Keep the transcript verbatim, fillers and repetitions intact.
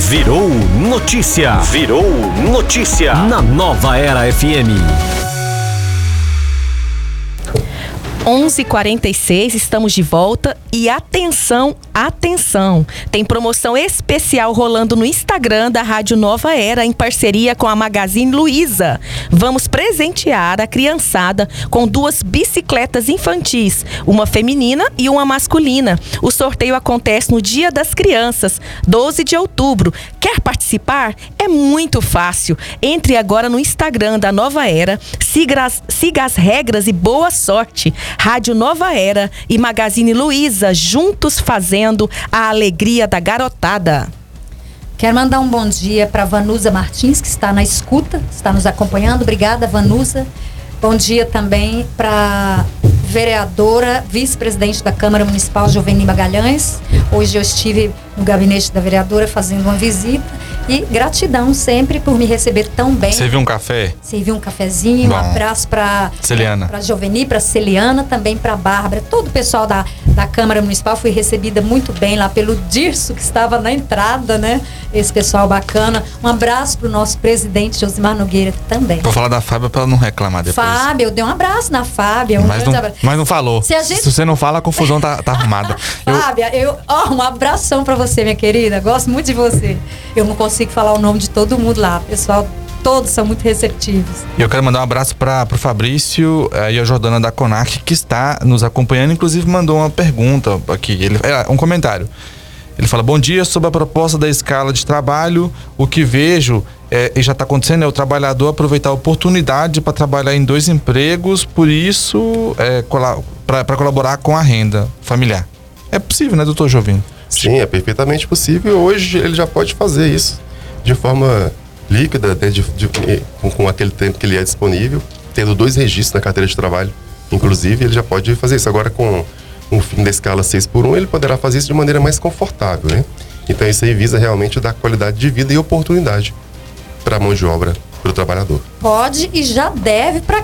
Virou notícia. Virou notícia na Nova Era F M. onze e quarenta e seis, estamos de volta e atenção, atenção, tem promoção especial rolando no Instagram da Rádio Nova Era em parceria com a Magazine Luiza. Vamos presentear a criançada com duas bicicletas infantis, uma feminina e uma masculina. O sorteio acontece no Dia das Crianças, doze de outubro. Quer participar? É muito fácil. Entre agora no Instagram da Nova Era, siga as, siga as regras e boa sorte. Rádio Nova Era e Magazine Luiza, juntos fazendo a alegria da garotada. Quero mandar um bom dia para Vanusa Martins, que está na escuta, está nos acompanhando. Obrigada, Vanusa. Bom dia também para vereadora, vice-presidente da Câmara Municipal, Joveni Magalhães. Hoje eu estive no gabinete da vereadora fazendo uma visita. E gratidão sempre por me receber tão bem. Serviu um café? Servi um cafezinho. Bom. Um abraço para Celiana, para Joveni, para Celiana, também para Bárbara, todo o pessoal da, da Câmara Municipal. Fui recebida muito bem lá pelo Dirso, que estava na entrada, né? Esse pessoal bacana. Um abraço para o nosso presidente Josimar Nogueira também. Vou falar da Fábia para ela não reclamar depois. Fábia, eu dei um abraço na Fábia. Um mas, não, mas não falou. Se, gente... Se você não fala, a confusão tá, tá arrumada. Fábia, eu, eu, ó, um abração para você, minha querida. Gosto muito de você. Eu não consigo falar o nome de todo mundo lá. Pessoal, todos são muito receptivos. E eu quero mandar um abraço para o Fabrício eh, e a Jordana da Conac, que está nos acompanhando. Inclusive mandou uma pergunta aqui, ele, é, um comentário. Ele fala: bom dia, sobre a proposta da escala de trabalho, o que vejo é, e já está acontecendo é o trabalhador aproveitar a oportunidade para trabalhar em dois empregos, por isso é, para colaborar com a renda familiar. É possível, né, doutor Jovem? Sim, é perfeitamente possível. Hoje ele já pode fazer isso de forma líquida, né, de, de, com, com aquele tempo que ele é disponível, tendo dois registros na carteira de trabalho. Inclusive, ele já pode fazer isso. Agora, com o fim da escala seis por um, ele poderá fazer isso de maneira mais confortável, né? Então, isso aí visa realmente dar qualidade de vida e oportunidade para a mão de obra, para o trabalhador. Pode e já deve para